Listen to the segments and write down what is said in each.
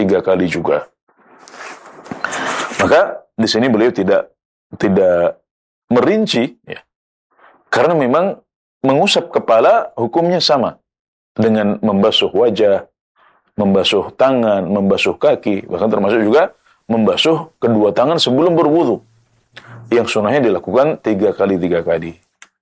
3 kali juga. Maka di sini beliau tidak merinci, ya, karena memang mengusap kepala hukumnya sama dengan membasuh wajah, membasuh tangan, membasuh kaki, bahkan termasuk juga membasuh kedua tangan sebelum berwudu. Yang sunnahnya dilakukan 3 kali.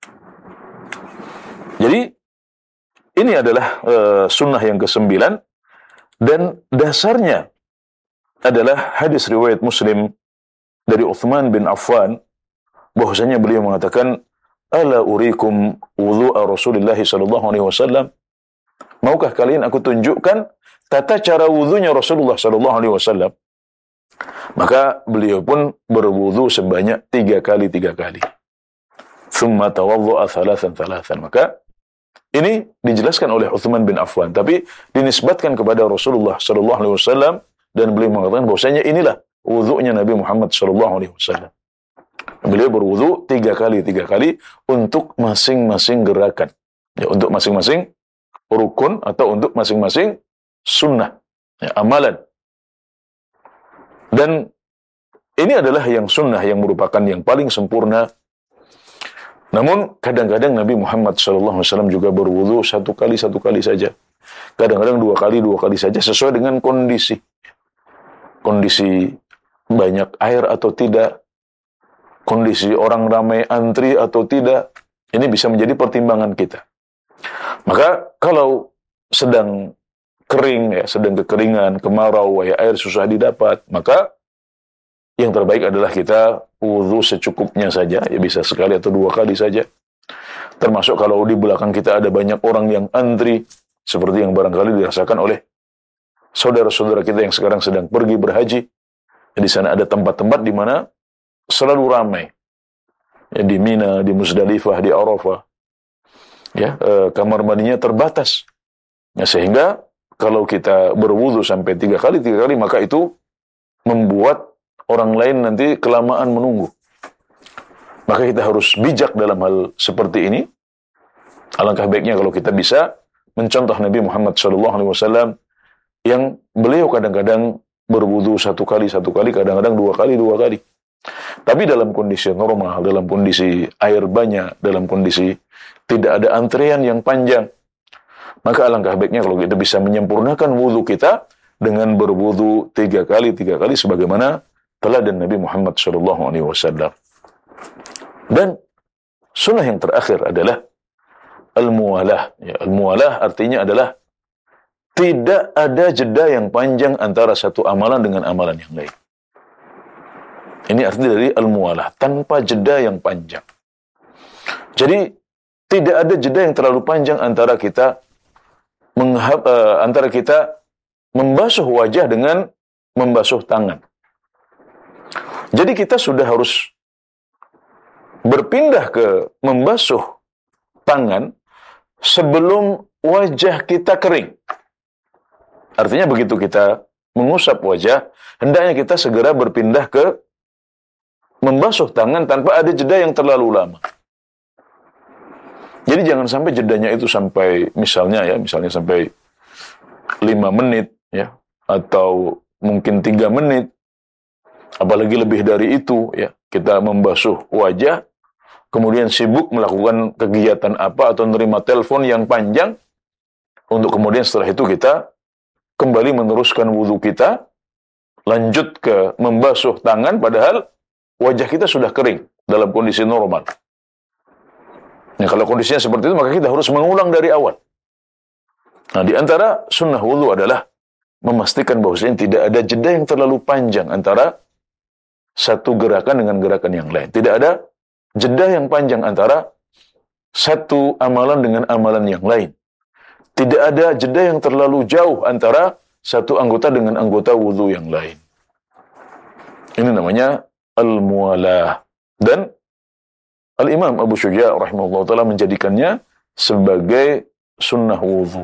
Jadi ini adalah sunnah yang ke-9, dan dasarnya adalah hadis riwayat Muslim dari Uthman bin Affan, bahwasanya beliau mengatakan, ala urikum wudu'a Rasulullah sallallahu alaihi wasallam, maukah kalian aku tunjukkan tata cara wudunya Rasulullah sallallahu alaihi wasallam? Maka beliau pun berwudu sebanyak 3 kali. Thumma tawaddu'a thalathan. Maka ini dijelaskan oleh Uthman bin Affan, tapi dinisbatkan kepada Rasulullah sallallahu alaihi wasallam, dan beliau mengatakan bahwasanya inilah wudunya Nabi Muhammad sallallahu alaihi wasallam. Beliau berwudu 3 kali untuk masing-masing gerakan, ya, untuk masing-masing rukun atau untuk masing-masing sunnah, ya, amalan. Dan ini adalah yang sunnah yang merupakan yang paling sempurna. Namun kadang-kadang Nabi Muhammad SAW juga berwudu 1 kali saja. Kadang-kadang 2 kali saja, sesuai dengan kondisi banyak air atau tidak, kondisi orang ramai antri atau tidak. Ini bisa menjadi pertimbangan kita. Maka kalau sedang kering, ya, sedang kekeringan, kemarau, ya, air susah didapat, maka yang terbaik adalah kita wudu secukupnya saja, ya, bisa 1 atau 2 kali saja. Termasuk kalau di belakang kita ada banyak orang yang antri, seperti yang barangkali dirasakan oleh saudara-saudara kita yang sekarang sedang pergi berhaji. Di sana ada tempat-tempat di mana selalu ramai, ya, di Mina, di Muzdalifah, di Arafah, ya, kamar mandinya terbatas, ya, sehingga kalau kita berwudu sampai 3 kali, maka itu membuat orang lain nanti kelamaan menunggu. Maka kita harus bijak dalam hal seperti ini. Alangkah baiknya kalau kita bisa mencontoh Nabi Muhammad SAW, yang beliau kadang-kadang berwudu 1 kali, kadang-kadang 2 kali. Tapi dalam kondisi normal, dalam kondisi air banyak, dalam kondisi tidak ada antrean yang panjang, maka alangkah baiknya kalau kita bisa menyempurnakan wudu kita dengan berwudu 3 kali sebagaimana teladan Nabi Muhammad SAW. Dan sunnah yang terakhir adalah al-muwalah. Ya, al-muwalah artinya adalah tidak ada jeda yang panjang antara satu amalan dengan amalan yang lain. Ini artinya dari al-muwalah, tanpa jeda yang panjang. Jadi tidak ada jeda yang terlalu panjang antara kita membasuh wajah dengan membasuh tangan. Jadi kita sudah harus berpindah ke membasuh tangan sebelum wajah kita kering. Artinya begitu kita mengusap wajah, hendaknya kita segera berpindah ke membasuh tangan tanpa ada jeda yang terlalu lama. Jadi jangan sampai jedanya itu sampai misalnya sampai 5 menit, ya, atau mungkin 3 menit. Apalagi lebih dari itu, ya, kita membasuh wajah, kemudian sibuk melakukan kegiatan apa atau menerima telepon yang panjang, untuk kemudian setelah itu kita kembali meneruskan wudu kita, lanjut ke membasuh tangan, padahal wajah kita sudah kering dalam kondisi normal. Nah, kalau kondisinya seperti itu, maka kita harus mengulang dari awal. Nah, di antara sunnah wudu adalah memastikan bahwasanya tidak ada jeda yang terlalu panjang antara satu gerakan dengan gerakan yang lain. Tidak ada jeda yang panjang antara satu amalan dengan amalan yang lain. Tidak ada jeda yang terlalu jauh antara satu anggota dengan anggota wudu yang lain. Ini namanya al-muwalah. Dan Al-Imam Abu Syuja' rahimahullah ta'ala menjadikannya sebagai sunnah wudu.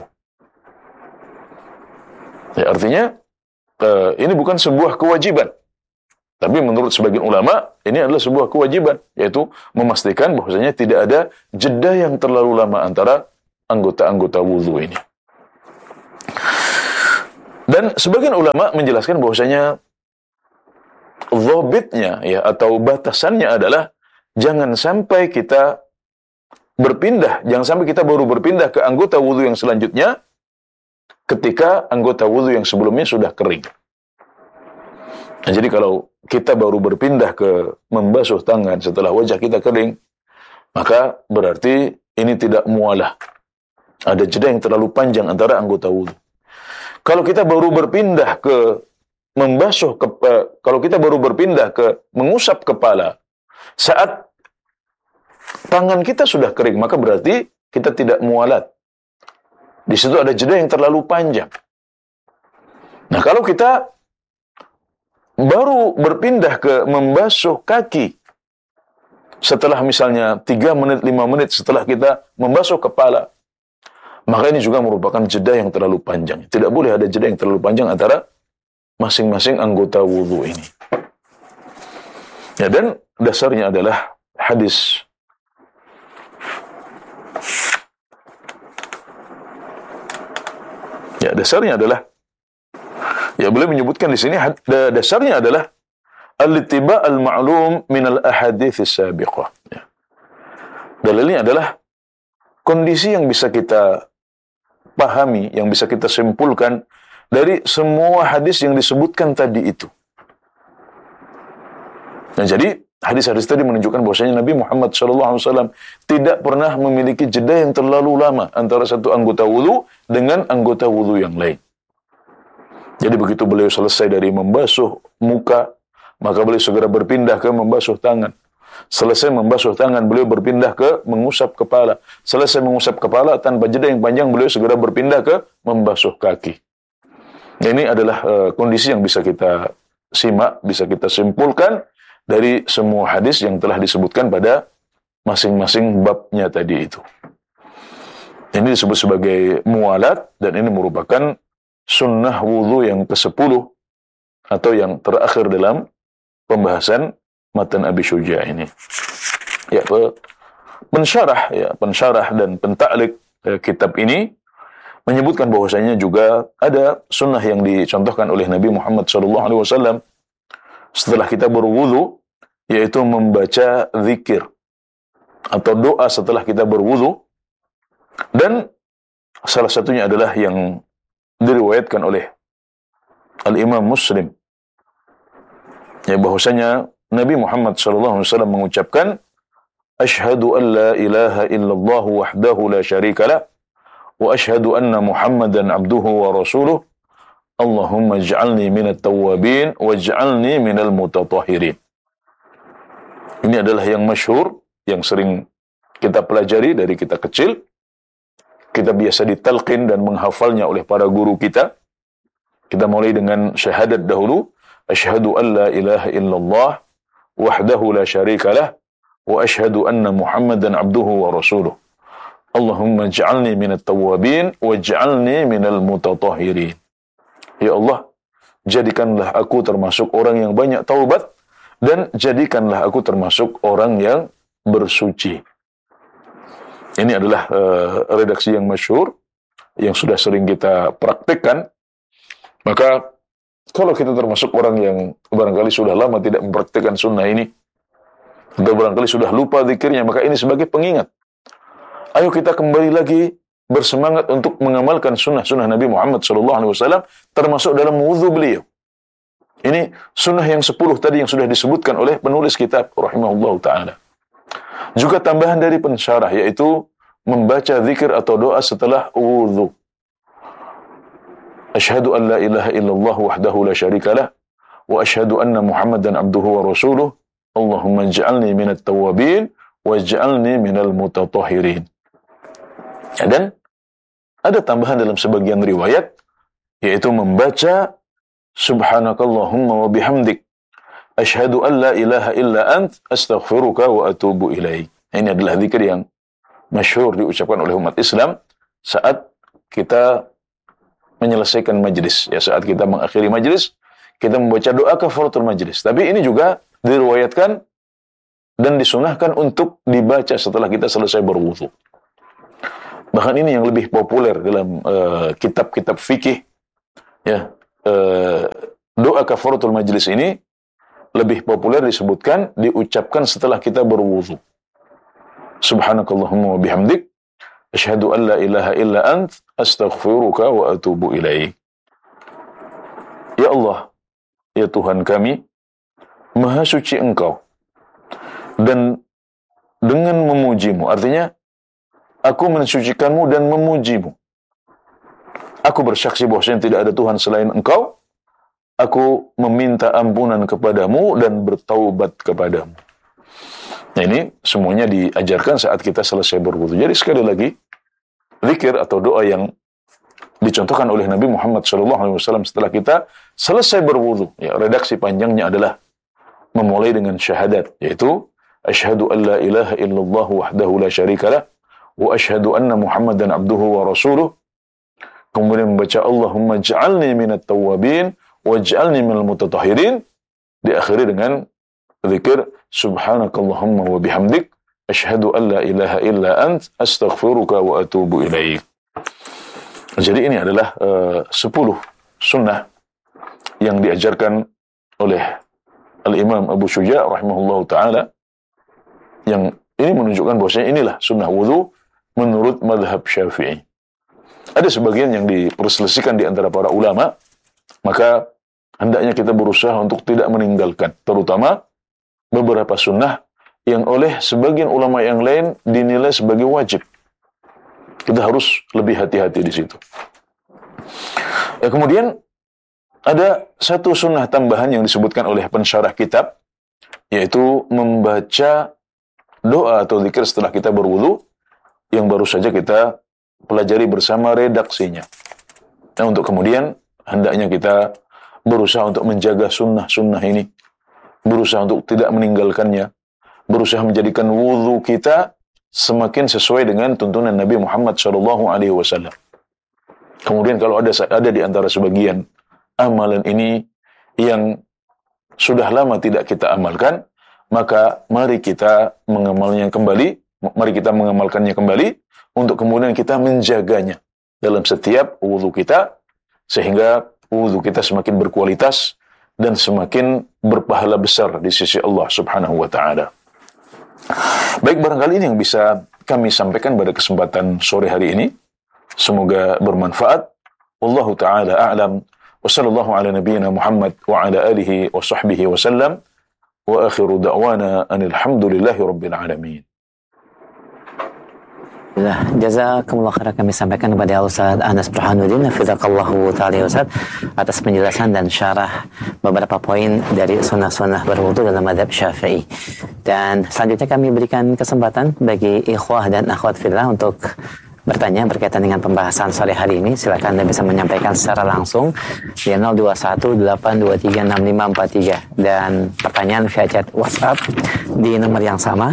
Ya, artinya ini bukan sebuah kewajiban. Tapi menurut sebagian ulama, ini adalah sebuah kewajiban, yaitu memastikan bahwasanya tidak ada jeda yang terlalu lama antara anggota-anggota wudu ini. Dan sebagian ulama menjelaskan bahwasanya dhabitnya ya atau batasannya adalah jangan sampai kita jangan sampai kita baru berpindah ke anggota wudu yang selanjutnya ketika anggota wudu yang sebelumnya sudah kering. Nah, jadi kalau kita baru berpindah ke membasuh tangan setelah wajah kita kering, maka berarti ini tidak mualah. Ada jeda yang terlalu panjang antara anggota wudu. Kalau kita baru berpindah ke kalau kita baru berpindah ke mengusap kepala saat tangan kita sudah kering, maka berarti kita tidak mualat. Di situ ada jeda yang terlalu panjang. Nah, kalau kita baru berpindah ke membasuh kaki setelah misalnya 3 menit, 5 menit setelah kita membasuh kepala, maka ini juga merupakan jeda yang terlalu panjang. Tidak boleh ada jeda yang terlalu panjang antara masing-masing anggota wudu ini. Ya, dan dasarnya adalah hadis boleh menyebutkan di sini dasarnya adalah al-ittiba' al-ma'lum min al-ahadits as-sabiqah. Ya. Dalilnya adalah kondisi yang bisa kita pahami, yang bisa kita simpulkan dari semua hadis yang disebutkan tadi itu. Nah, jadi hadis-hadis tadi menunjukkan bahwasanya Nabi Muhammad SAW tidak pernah memiliki jeda yang terlalu lama antara satu anggota wudu dengan anggota wudu yang lain. Jadi begitu beliau selesai dari membasuh muka, maka beliau segera berpindah ke membasuh tangan. Selesai membasuh tangan, beliau berpindah ke mengusap kepala. Selesai mengusap kepala, tanpa jeda yang panjang, beliau segera berpindah ke membasuh kaki. Nah, ini adalah kondisi yang bisa kita simak, bisa kita simpulkan dari semua hadis yang telah disebutkan pada masing-masing babnya tadi itu. Ini disebut sebagai mualat, dan ini merupakan sunnah wudu yang ke-10 atau yang terakhir dalam pembahasan matan Abi Syuja ini. Ya, pensyarah dan pentaklik kitab ini menyebutkan bahwasanya juga ada sunnah yang dicontohkan oleh Nabi Muhammad SAW setelah kita berwudu, yaitu membaca zikir atau doa setelah kita berwudu, dan salah satunya adalah yang diriwayatkan oleh Al-Imam Muslim, ya, bahwasanya Nabi Muhammad SAW mengucapkan, "Asyhadu an la ilaha illallah wahdahu la syarikalah wa asyhadu anna Muhammadan abduhu wa rasuluh. Allahumma ij'alni minat tawwabin waj'alni minal mutatahhirin." Ini adalah yang masyhur, yang sering kita pelajari dari kita kecil. Kita biasa ditalqin dan menghafalnya oleh para guru kita. Kita mulai dengan syahadat dahulu. Asyhadu an la ilaha illallah wahdahu la syarikalah wa asyhadu anna Muhammadan abduhu wa rasuluh. Allahumma ij'alni minat tawwabin waj'alni minal mutatahhirin. Ya Allah, jadikanlah aku termasuk orang yang banyak taubat, dan jadikanlah aku termasuk orang yang bersuci. Ini adalah redaksi yang masyhur, yang sudah sering kita praktikkan. Maka kalau kita termasuk orang yang barangkali sudah lama tidak mempraktikkan sunnah ini, atau barangkali sudah lupa zikirnya, maka ini sebagai pengingat. Ayo kita kembali lagi bersemangat untuk mengamalkan sunnah-sunnah Nabi Muhammad SAW, termasuk dalam wudhu beliau. Ini sunnah yang 10 tadi yang sudah disebutkan oleh penulis kitab rahimahullah ta'ala. Juga tambahan dari pensyarah, yaitu membaca zikir atau doa setelah wudhu. Asyhadu an la ilaha illallah wahdahu la syarikalah wa asyhadu anna Muhammadan abduhu wa rasuluh. Allahumma ij'alni minat tawwabin waj'alni minal mutatahhirin. Ya, dan ada tambahan dalam sebagian riwayat, yaitu membaca subhanakallahumma wa bihamdik asyhadu an la ilaha illa ant astaghfiruka wa atubu ilaik. Ini adalah zikir yang masyhur diucapkan oleh umat Islam saat kita menyelesaikan majlis. Ya, saat kita mengakhiri majlis, kita membaca doa kafaratul majlis. Tapi ini juga diriwayatkan dan disunahkan untuk dibaca setelah kita selesai berwudu. Bahkan ini yang lebih populer dalam kitab-kitab fikih Ya, doa kafaratul majlis ini lebih populer disebutkan diucapkan setelah kita berwudu. Subhanakallahumma wa bihamdik asyhadu an la ilaha illa ant astaghfiruka wa atubu ilaik. Ya Allah, ya Tuhan kami, Maha suci Engkau, dan dengan memujimu, artinya aku mensucikanmu dan memujimu. Aku bersaksi bahwasanya tidak ada Tuhan selain Engkau. Aku meminta ampunan kepadamu dan bertaubat kepadamu. Nah, ini semuanya diajarkan saat kita selesai berwudu. Jadi sekali lagi, zikir atau doa yang dicontohkan oleh Nabi Muhammad SAW setelah kita selesai berwudu. Ya, redaksi panjangnya adalah memulai dengan syahadat, yaitu asyhadu an la ilaha illallah wahdahu la syarikalah wa asyhadu anna Muhammadan abduhu wa rasuluh. Kemudian membaca Allahumma ja'alni minat tawwabin waj'alni minal mutatahhirin, diakhiri dengan zikir subhanakallahumma wa bihamdik asyhadu an la ilaha illa ant astaghfiruka wa atubu ilaik. Jadi ini adalah 10 sunnah yang diajarkan oleh Al-Imam Abu Syuja' rahimahullahu taala, yang ini menunjukkan bahwasanya inilah sunnah wudu menurut mazhab Syafi'i. Ada sebagian yang diperselisihkan di antara para ulama, maka hendaknya kita berusaha untuk tidak meninggalkan, terutama beberapa sunnah yang oleh sebagian ulama yang lain dinilai sebagai wajib. Kita harus lebih hati-hati di situ. Ya, kemudian ada satu sunnah tambahan yang disebutkan oleh pensyarah kitab, yaitu membaca doa atau zikir setelah kita berwudu, yang baru saja kita pelajari bersama redaksinya. Nah, untuk kemudian hendaknya kita berusaha untuk menjaga sunnah-sunnah ini, berusaha untuk tidak meninggalkannya, berusaha menjadikan wudu kita semakin sesuai dengan tuntunan Nabi Muhammad SAW. Kemudian kalau ada di antara sebagian amalan ini yang sudah lama tidak kita amalkan, maka mari kita mengamalkannya kembali untuk kemudian kita menjaganya dalam setiap wudu kita, sehingga wudu kita semakin berkualitas dan semakin berpahala besar di sisi Allah Subhanahu wa taala. Baik, barangkali ini yang bisa kami sampaikan pada kesempatan sore hari ini. Semoga bermanfaat. Wallahu taala a'lam. Wa sallallahu ala nabiyyina Muhammad wa ala alihi wa sahbihi wa sallam. Wa akhiru da'wana anil hamdulillahi rabbil alamin. Jazakumullah khairan kami sampaikan kepada Ustaz Anas Burhanuddin hafizakallahu ta'ala Ustaz atas penjelasan dan syarah beberapa poin dari sunnah-sunnah berwudu dalam mazhab Syafi'i. Dan selanjutnya kami berikan kesempatan bagi ikhwah dan akhwat fillah untuk bertanya berkaitan dengan pembahasan sore hari ini. Silakan Anda bisa menyampaikan secara langsung di 0218236543 dan pertanyaan via chat WhatsApp di nomor yang sama.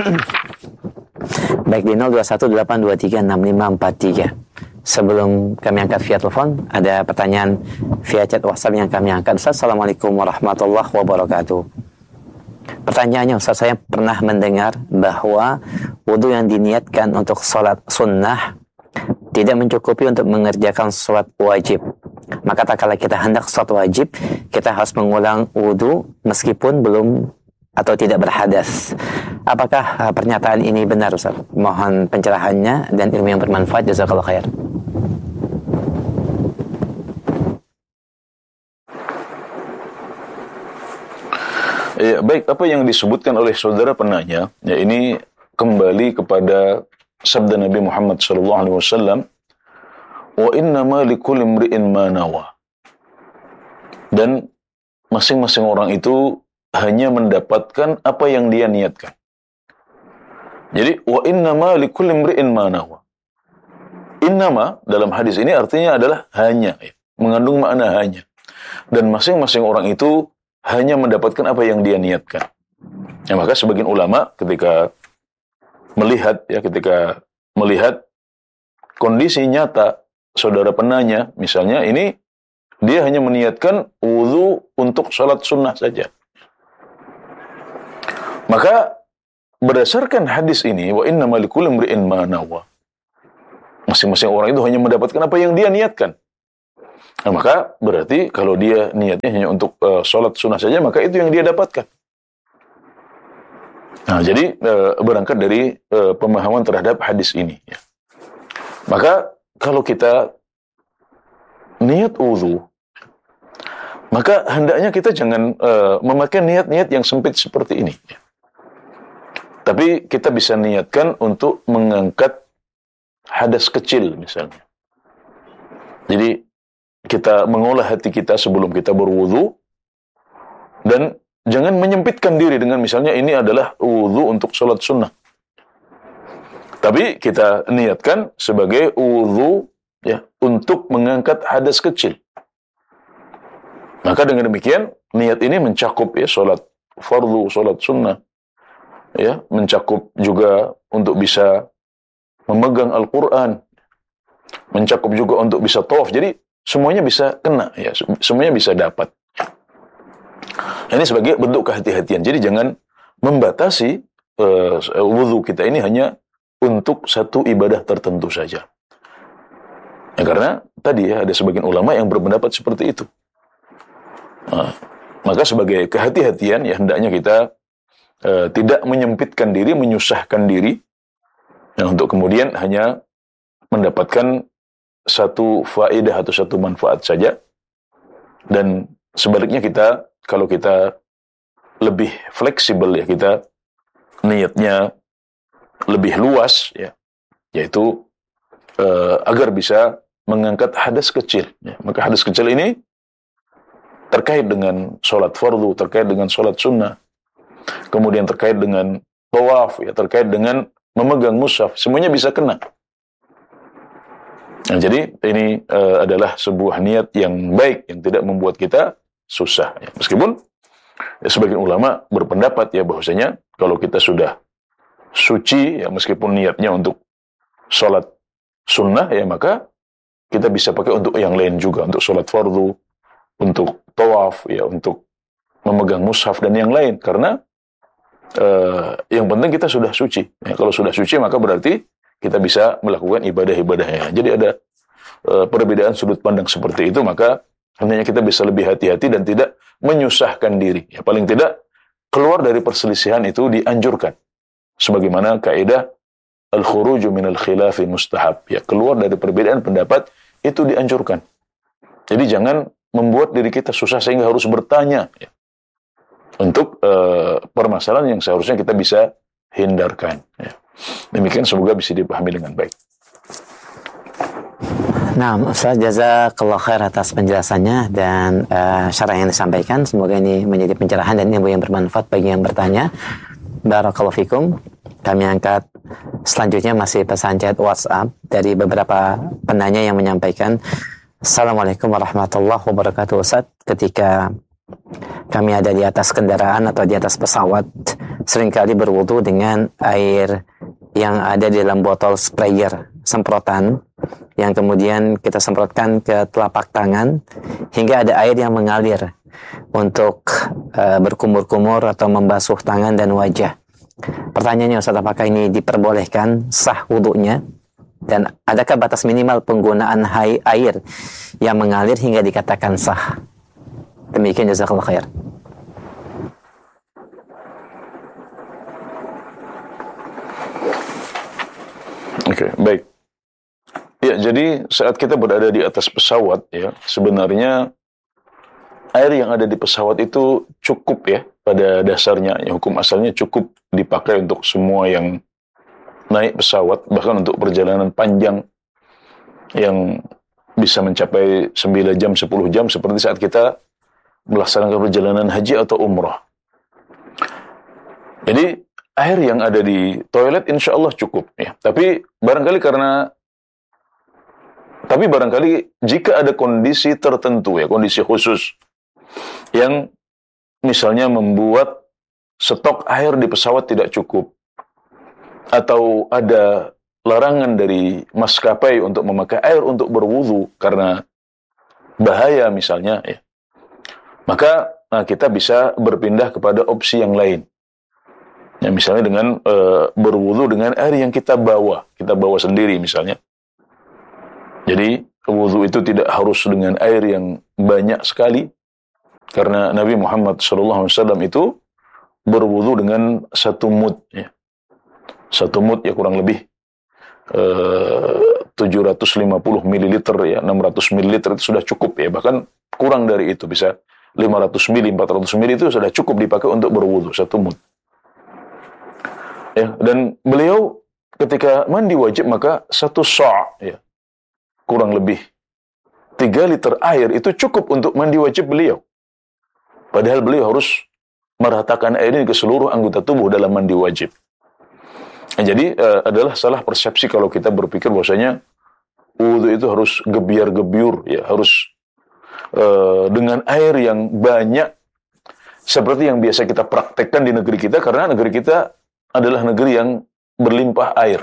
Baik, di 0218236543. Sebelum kami angkat via telepon, ada pertanyaan via chat WhatsApp yang kami angkat. Ustaz, Assalamualaikum warahmatullahi wabarakatuh. Pertanyaannya, Ustaz, saya pernah mendengar bahwa wudu yang diniatkan untuk sholat sunnah tidak mencukupi untuk mengerjakan sholat wajib. Maka tak kala kita hendak sholat wajib, kita harus mengulang wudu meskipun belum atau tidak berhadas. Apakah pernyataan ini benar, Ustaz? Mohon pencerahannya dan ilmu yang bermanfaat. Jazakallahu khair. Ya, baik, apa yang disebutkan oleh saudara penanya, ya ini kembali kepada sabda Nabi Muhammad SAW, wa innama likulli imri'in ma nawa. Dan masing-masing orang itu hanya mendapatkan apa yang dia niatkan. Jadi wa innama likulli imri'in ma nawa. Innama dalam hadis ini artinya adalah hanya, ya, mengandung makna hanya. Dan masing-masing orang itu hanya mendapatkan apa yang dia niatkan. Ya, maka sebagian ulama ketika melihat kondisi nyata saudara penanya, misalnya ini dia hanya meniatkan wudu untuk salat sunnah saja. Maka berdasarkan hadis ini, wa innamal likulli imri'in ma nawa, masing-masing orang itu hanya mendapatkan apa yang dia niatkan. Nah, maka berarti kalau dia niatnya hanya untuk sholat sunnah saja, maka itu yang dia dapatkan. Nah, jadi berangkat dari pemahaman terhadap hadis ini. Ya. Maka kalau kita niat wudu, maka hendaknya kita jangan memakai niat-niat yang sempit seperti ini. Ya. Tapi kita bisa niatkan untuk mengangkat hadas kecil misalnya. Jadi kita mengolah hati kita sebelum kita berwudu, dan jangan menyempitkan diri dengan misalnya ini adalah wudu untuk sholat sunnah. Tapi kita niatkan sebagai wudu ya untuk mengangkat hadas kecil. Maka dengan demikian niat ini mencakup ya sholat fardu, sholat sunnah, ya mencakup juga untuk bisa memegang Al-Quran, mencakup juga untuk bisa tawaf. Jadi semuanya bisa kena ya, semuanya bisa dapat. Ini sebagai bentuk kehati-hatian. Jadi jangan membatasi wudu kita ini hanya untuk satu ibadah tertentu saja. Ya, karena tadi ya ada sebagian ulama yang berpendapat seperti itu. Nah, maka sebagai kehati-hatian ya hendaknya kita tidak menyempitkan diri, menyusahkan diri ya, untuk kemudian hanya mendapatkan satu faedah atau satu manfaat saja. Dan sebaliknya kita, kalau kita lebih fleksibel ya, kita niatnya lebih luas ya, yaitu agar bisa mengangkat hadas kecil ya. Maka hadas kecil ini terkait dengan sholat fardu, terkait dengan sholat sunnah, kemudian terkait dengan tawaf ya, terkait dengan memegang mushaf, semuanya bisa kena. Nah, jadi ini adalah sebuah niat yang baik yang tidak membuat kita susah. Ya. Meskipun ya, sebagian ulama berpendapat ya bahwasanya kalau kita sudah suci ya meskipun niatnya untuk sholat sunnah ya maka kita bisa pakai untuk yang lain juga, untuk sholat fardu, untuk tawaf ya, untuk memegang mushaf dan yang lain. Karena yang penting kita sudah suci. Ya, kalau sudah suci maka berarti kita bisa melakukan ibadah-ibadahnya. Jadi ada perbedaan sudut pandang seperti itu, maka hendaknya kita bisa lebih hati-hati dan tidak menyusahkan diri. Ya, paling tidak keluar dari perselisihan itu dianjurkan. Sebagaimana kaidah al-khuruju minal khilafi mustahab. Ya, keluar dari perbedaan pendapat itu dianjurkan. Jadi jangan membuat diri kita susah sehingga harus bertanya ya, untuk permasalahan yang seharusnya kita bisa hindarkan. Ya. Demikian semoga bisa dipahami dengan baik. Nah, Ustaz, jazakallah khair atas penjelasannya dan syarah yang disampaikan. Semoga ini menjadi pencerahan dan ilmu yang bermanfaat bagi yang bertanya. Barakallahu fikum. Kami angkat selanjutnya masih pesan chat WhatsApp dari beberapa penanya yang menyampaikan, Assalamualaikum warahmatullahi wabarakatuh. Ustaz, ketika kami ada di atas kendaraan atau di atas pesawat, seringkali berwudu dengan air yang ada di dalam botol sprayer, semprotan, yang kemudian kita semprotkan ke telapak tangan hingga ada air yang mengalir untuk berkumur-kumur atau membasuh tangan dan wajah. Pertanyaannya Ustaz, apakah ini diperbolehkan, sah wudunya? Dan adakah batas minimal penggunaan air yang mengalir hingga dikatakan sah? Demikian, jazakallah khair. Oke, baik. Ya, jadi saat kita berada di atas pesawat ya, sebenarnya air yang ada di pesawat itu cukup ya pada dasarnya. Ya, hukum asalnya cukup dipakai untuk semua yang naik pesawat, bahkan untuk perjalanan panjang yang bisa mencapai 9 jam, 10 jam seperti saat kita melaksanakan perjalanan haji atau umrah. Jadi air yang ada di toilet insya Allah cukup ya. Tapi barangkali jika ada kondisi tertentu ya, kondisi khusus yang misalnya membuat stok air di pesawat tidak cukup, atau ada larangan dari maskapai untuk memakai air untuk berwudu karena bahaya misalnya ya, maka kita bisa berpindah kepada opsi yang lain. Ya, misalnya dengan berwudu dengan air yang kita bawa sendiri misalnya. Jadi wudu itu tidak harus dengan air yang banyak sekali, karena Nabi Muhammad SAW itu berwudu dengan 1 mud, ya. 1 mud ya kurang lebih 750 mililiter ya, 600 mililiter itu sudah cukup ya, bahkan kurang dari itu, bisa 500 mili, 400 mili itu sudah cukup dipakai untuk berwudu 1 mud. Ya, dan beliau ketika mandi wajib maka 1 sa' ya, kurang lebih 3 liter air itu cukup untuk mandi wajib beliau. Padahal beliau harus meratakan air ini ke seluruh anggota tubuh dalam mandi wajib. Jadi adalah salah persepsi kalau kita berpikir bahwasanya wudu itu harus gebiar-gebiur ya, harus dengan air yang banyak seperti yang biasa kita praktekkan di negeri kita, karena negeri kita adalah negeri yang berlimpah air.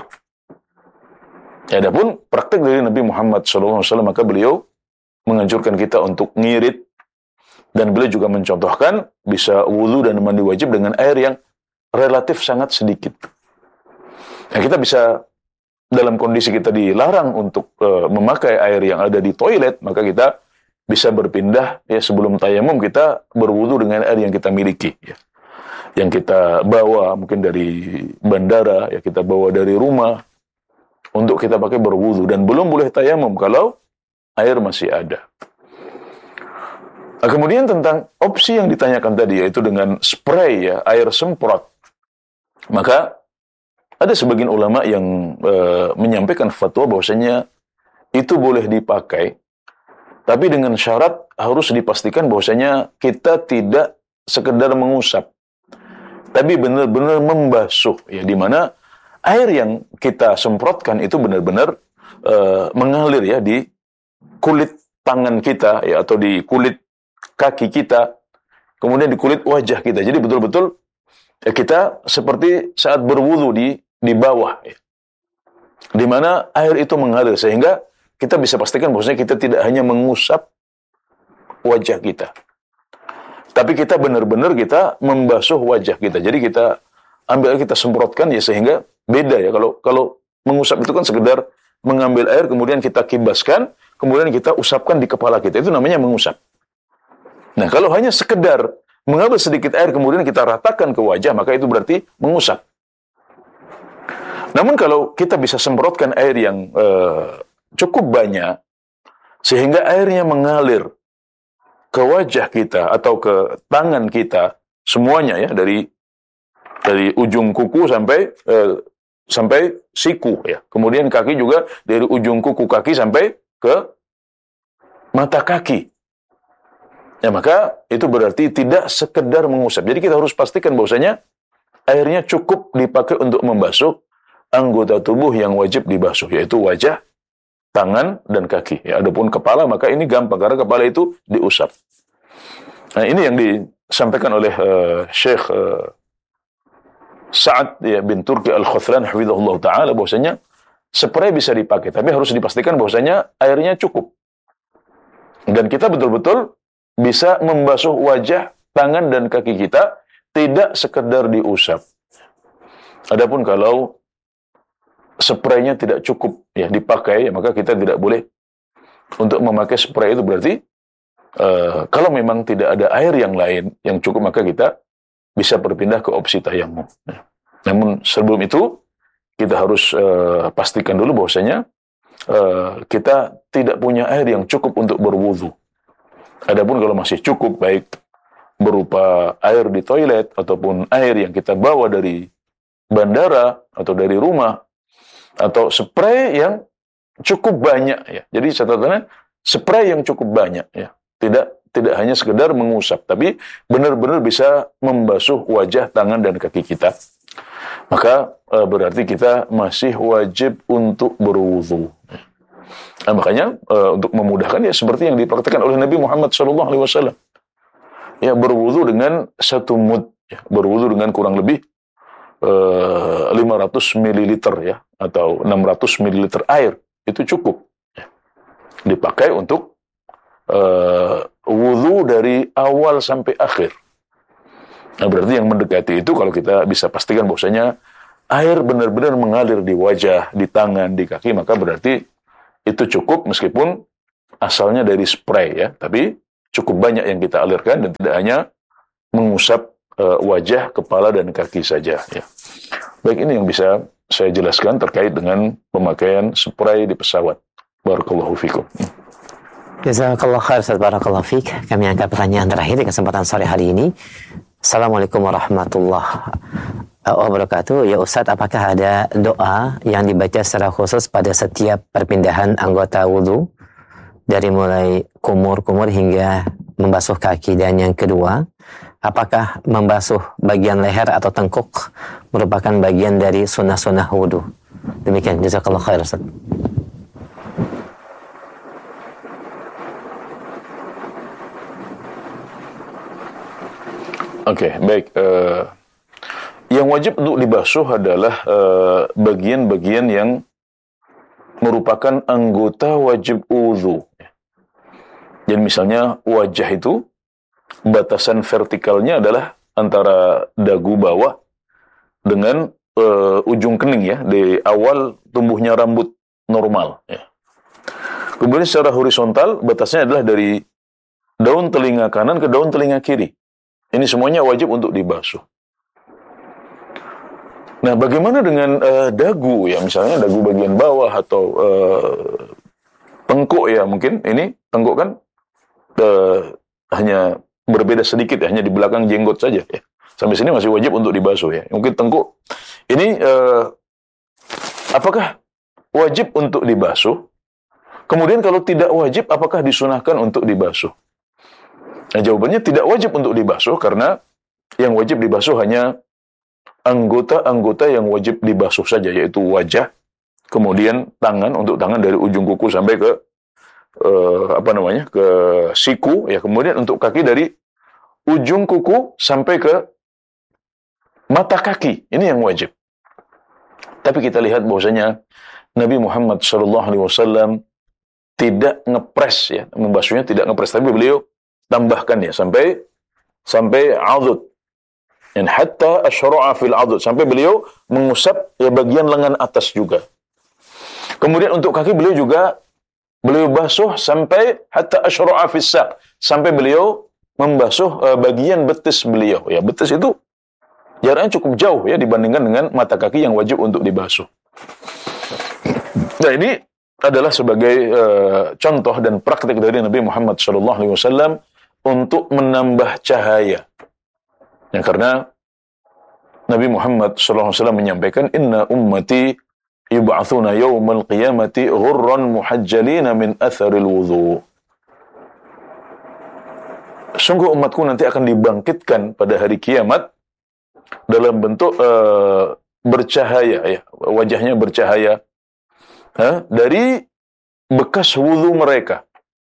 Adapun praktek dari Nabi Muhammad SAW, maka beliau menganjurkan kita untuk ngirit, dan beliau juga mencontohkan bisa wudu dan mandi wajib dengan air yang relatif sangat sedikit. Nah, kita bisa dalam kondisi kita dilarang untuk memakai air yang ada di toilet, maka kita bisa berpindah ya, sebelum tayamum kita berwudu dengan air yang kita miliki ya, yang kita bawa mungkin dari bandara ya, kita bawa dari rumah untuk kita pakai berwudu, dan belum boleh tayamum kalau air masih ada. Nah, kemudian tentang opsi yang ditanyakan tadi, yaitu dengan spray ya, air semprot, maka ada sebagian ulama yang menyampaikan fatwa bahwasanya itu boleh dipakai, tapi dengan syarat harus dipastikan bahwasanya kita tidak sekedar mengusap, tapi benar-benar membasuh ya, di mana air yang kita semprotkan itu benar-benar mengalir ya di kulit tangan kita ya, atau di kulit kaki kita, kemudian di kulit wajah kita. Jadi betul-betul ya, kita seperti saat berwudu di bawah ya, di mana air itu mengalir, sehingga kita bisa pastikan bahwasanya kita tidak hanya mengusap wajah kita, tapi kita benar-benar kita membasuh wajah kita. Jadi kita ambil, kita semprotkan ya, sehingga beda ya. Kalau mengusap itu kan sekedar mengambil air kemudian kita kibaskan, kemudian kita usapkan di kepala kita, itu namanya mengusap. Nah, kalau hanya sekedar mengambil sedikit air kemudian kita ratakan ke wajah, maka itu berarti mengusap. Namun kalau kita bisa semprotkan air yang cukup banyak, sehingga airnya mengalir ke wajah kita atau ke tangan kita semuanya ya, dari ujung kuku sampai siku ya. Kemudian kaki juga dari ujung kuku kaki sampai ke mata kaki. Ya, maka itu berarti tidak sekedar mengusap. Jadi kita harus pastikan bahwasanya airnya cukup dipakai untuk membasuh anggota tubuh yang wajib dibasuh, yaitu wajah, tangan, dan kaki. Ya, adapun kepala, maka ini gampang karena kepala itu diusap. Nah, ini yang disampaikan oleh Syekh Sa'ad ya, bin Turki Al-Khuthlan hafizahullah ta'ala, bahwasanya spray bisa dipakai, tapi harus dipastikan bahwasanya airnya cukup. Dan kita betul-betul bisa membasuh wajah, tangan, dan kaki kita, tidak sekedar diusap. Adapun kalau spraynya tidak cukup ya dipakai, ya, maka kita tidak boleh untuk memakai spray itu. Berarti kalau memang tidak ada air yang lain yang cukup, maka kita bisa berpindah ke opsi tayamum. Namun sebelum itu kita harus pastikan dulu bahwasanya kita tidak punya air yang cukup untuk berwudu. Adapun kalau masih cukup, baik berupa air di toilet ataupun air yang kita bawa dari bandara atau dari rumah, atau spray yang cukup banyak ya. Jadi catatannya spray yang cukup banyak ya. Tidak hanya sekedar mengusap, tapi benar-benar bisa membasuh wajah, tangan, dan kaki kita. Maka berarti kita masih wajib untuk berwudu. Nah, makanya untuk memudahkan ya seperti yang dipraktikkan oleh Nabi Muhammad SAW. Ya, berwudu dengan 1 mud, ya, berwudu dengan kurang lebih 500 mililiter ya, atau 600 mililiter air, itu cukup ya, dipakai untuk wudu dari awal sampai akhir. Nah, berarti yang mendekati itu kalau kita bisa pastikan bahwasanya air benar-benar mengalir di wajah, di tangan, di kaki, maka berarti itu cukup, meskipun asalnya dari spray ya, tapi cukup banyak yang kita alirkan dan tidak hanya mengusap wajah, kepala dan kaki saja ya. Baik, ini yang bisa saya jelaskan terkait dengan pemakaian spray di pesawat. Barakallahu fikum. Jazakallah khair Ustaz, barakallahu fiik. Kami angkat pertanyaan terakhir di kesempatan sore hari ini. Assalamualaikum warahmatullahi wabarakatuh. Ya Ustaz, apakah ada doa yang dibaca secara khusus pada setiap perpindahan anggota wudu? Dari mulai kumur-kumur hingga membasuh kaki. Dan yang kedua, apakah membasuh bagian leher atau tengkuk merupakan bagian dari sunnah-sunnah wudu? Demikian, jazakallah khair Ustaz. Oke, baik. Yang wajib untuk dibasuh adalah bagian-bagian yang merupakan anggota wajib wudu. Jadi misalnya wajah itu batasan vertikalnya adalah antara dagu bawah dengan ujung kening ya, di awal tumbuhnya rambut normal ya. Kemudian secara horizontal batasnya adalah dari daun telinga kanan ke daun telinga kiri. Ini semuanya wajib untuk dibasuh. Nah, bagaimana dengan dagu ya, misalnya dagu bagian bawah atau tengkuk ya, mungkin ini tengkuk kan hanya berbeda sedikit ya, hanya di belakang jenggot saja ya. Sampai sini masih wajib untuk dibasuh ya. Mungkin tengkuk ini apakah wajib untuk dibasuh? Kemudian kalau tidak wajib, apakah disunahkan untuk dibasuh? Nah, jawabannya tidak wajib untuk dibasuh karena yang wajib dibasuh hanya anggota-anggota yang wajib dibasuh saja, yaitu wajah, kemudian tangan, untuk tangan dari ujung kuku sampai ke ke siku ya, kemudian untuk kaki dari ujung kuku sampai ke mata kaki. Ini yang wajib. Tapi kita lihat bahwasanya Nabi Muhammad SAW tidak ngepres ya, membasuhnya tidak ngepres, tapi beliau tambahkan ya sampai adud. Dan hatta asyra'a fil adud, sampai beliau mengusap ya bagian lengan atas juga. Kemudian untuk kaki beliau basuh sampai hatta asyra'a fis saq, sampai beliau membasuh bagian betis beliau. Ya, betis itu jaraknya cukup jauh ya dibandingkan dengan mata kaki yang wajib untuk dibasuh. Nah, ini adalah sebagai contoh dan praktik dari Nabi Muhammad SAW untuk menambah cahaya. Ya, karena Nabi Muhammad SAW menyampaikan, Inna ummati yub'athuna yawmal qiyamati ghurran muhajjalina min atharil wudhu. Sungguh umatku nanti akan dibangkitkan pada hari kiamat dalam bentuk bercahaya ya, wajahnya bercahaya dari bekas wudhu mereka.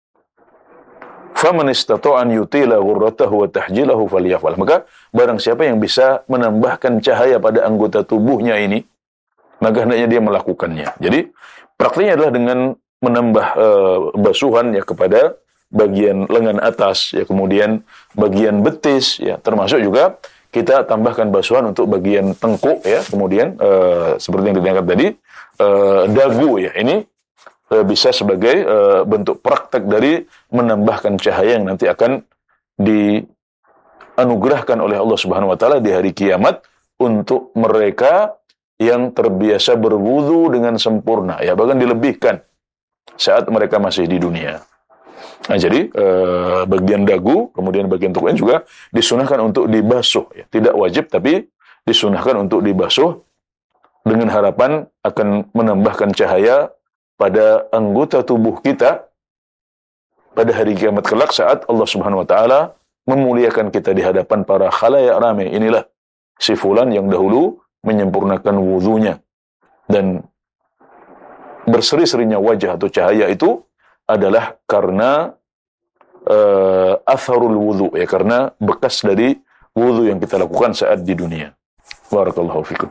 Faman istata'a an yutila ghurratahu wa tahjilahu falyafal. Maka barang siapa yang bisa menambahkan cahaya pada anggota tubuhnya ini, maka hendaknya dia melakukannya. Jadi praktiknya adalah dengan menambah basuhan ya kepada bagian lengan atas ya, kemudian bagian betis ya, termasuk juga kita tambahkan basuhan untuk bagian tengkuk ya, kemudian seperti yang diangkat tadi dagu ya. Ini bisa sebagai bentuk praktek dari menambahkan cahaya yang nanti akan dianugerahkan oleh Allah Subhanahu wa taala di hari kiamat untuk mereka yang terbiasa berwudu dengan sempurna ya, bahkan dilebihkan saat mereka masih di dunia. Nah, jadi bagian dagu kemudian bagian tengkuknya juga disunahkan untuk dibasuh ya. Tidak wajib tapi disunahkan untuk dibasuh dengan harapan akan menambahkan cahaya pada anggota tubuh kita pada hari kiamat kelak saat Allah Subhanahu wa taala memuliakan kita di hadapan para khalayak ramai. Inilah si fulan yang dahulu menyempurnakan wudunya, dan berseri-serinya wajah atau cahaya itu adalah karena atharul wudu ya, karena bekas dari wudu yang kita lakukan saat di dunia. Barakallahu fikum.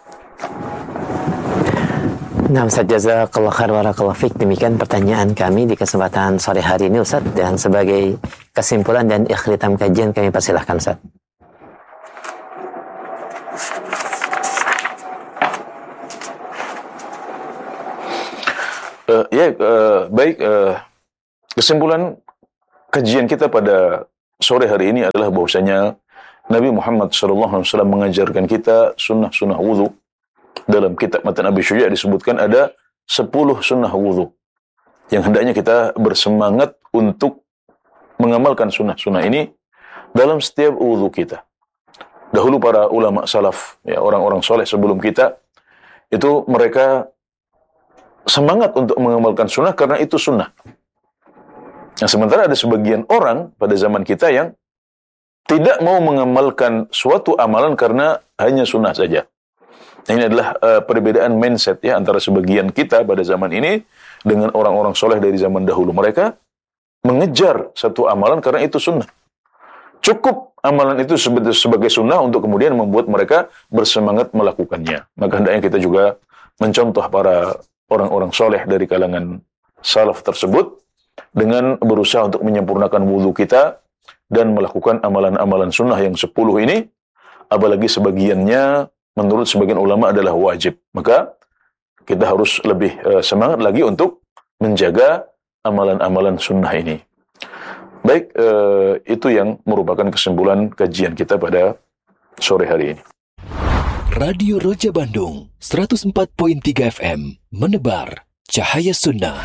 Nah, Ustaz, jazakallah khair barakallahu fiik. Demikian pertanyaan kami di kesempatan sore hari ini, Ustaz. Dan sebagai kesimpulan dan ikhtitam kajian, kami persilahkan, Ustaz. Baik, Kesimpulan kajian kita pada sore hari ini adalah bahwasanya Nabi Muhammad SAW mengajarkan kita sunnah-sunnah wudhu. Dalam kitab Matan Abi Syuja' disebutkan ada 10 sunnah wudhu yang hendaknya kita bersemangat untuk mengamalkan sunnah-sunnah ini dalam setiap wudhu kita. Dahulu para ulama salaf, ya, orang-orang soleh sebelum kita, itu mereka semangat untuk mengamalkan sunnah karena itu sunnah. Nah, sementara ada sebagian orang pada zaman kita yang tidak mau mengamalkan suatu amalan karena hanya sunnah saja. Nah, ini adalah perbedaan mindset ya antara sebagian kita pada zaman ini dengan orang-orang soleh dari zaman dahulu. Mereka mengejar satu amalan karena itu sunnah. Cukup amalan itu sebagai sunnah untuk kemudian membuat mereka bersemangat melakukannya. Maka hendaknya kita juga mencontoh para orang-orang soleh dari kalangan salaf tersebut dengan berusaha untuk menyempurnakan wudhu kita dan melakukan amalan-amalan sunnah yang 10 ini, apalagi sebagiannya menurut sebagian ulama adalah wajib. Maka kita harus lebih semangat lagi untuk menjaga amalan-amalan sunnah ini. Baik, itu yang merupakan kesimpulan kajian kita pada sore hari ini. Radio Roja Bandung 104.3 FM menebar cahaya sunnah.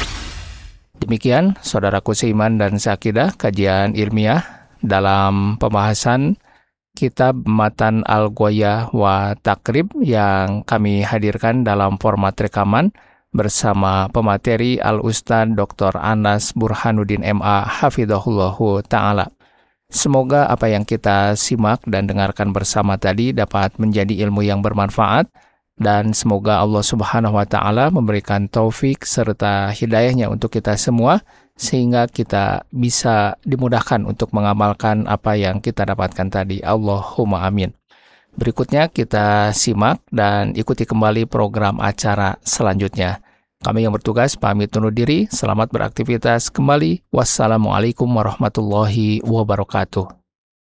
Demikian saudaraku seiman dan seakidah, kajian ilmiah dalam pembahasan kitab Matan Al-Ghayah wa Takrib yang kami hadirkan dalam format rekaman bersama pemateri Al-Ustadz Dr. Anas Burhanuddin MA Hafidhahullahu Ta'ala. Semoga apa yang kita simak dan dengarkan bersama tadi dapat menjadi ilmu yang bermanfaat, dan semoga Allah Subhanahu wa Ta'ala memberikan taufik serta hidayahnya untuk kita semua, sehingga kita bisa dimudahkan untuk mengamalkan apa yang kita dapatkan tadi. Allahumma amin. Berikutnya kita simak dan ikuti kembali program acara selanjutnya. Kami yang bertugas pamit undur diri. Selamat beraktivitas kembali. Wassalamualaikum warahmatullahi wabarakatuh.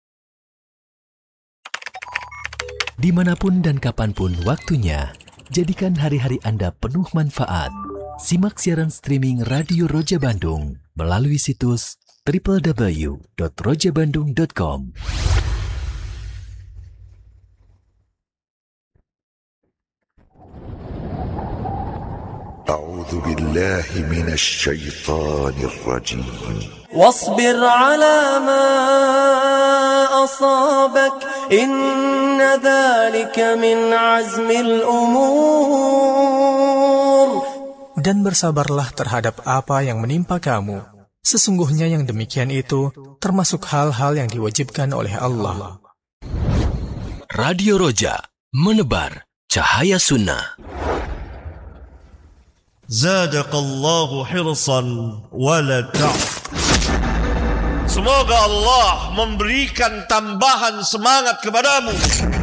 Dimanapun dan kapanpun waktunya, jadikan hari-hari Anda penuh manfaat. Simak siaran streaming Radio Roja Bandung melalui situs www.rojabandung.com. أعوذ بالله من الشيطان الرجيم واصبر على ما أصابك إن ذلك من عزم الأمور. Dan bersabarlah terhadap apa yang menimpa kamu. Sesungguhnya yang demikian itu termasuk hal-hal yang diwajibkan oleh Allah. Radio Roja menebar cahaya sunnah. Zadaqallahu hirsan wala ta'f. Semoga Allah memberikan tambahan semangat kepadamu